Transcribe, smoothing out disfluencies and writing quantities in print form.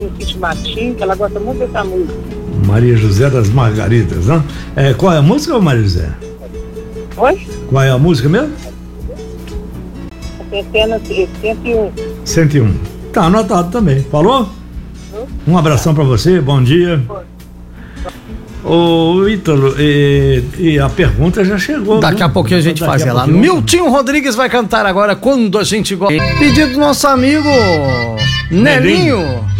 City Martins, que ela gosta muito dessa música. Maria José das Margaridas, né? Qual é a música, Maria José? Oi? Qual é a música mesmo? Centena 101. 101. Tá anotado também. Falou? Um abração pra você, bom dia. Ô Ítalo, e a pergunta já chegou. Daqui a pouquinho a gente faz ela. Miltinho Rodrigues vai cantar agora Quando a Gente Gosta. Pedido do nosso amigo Nelinho.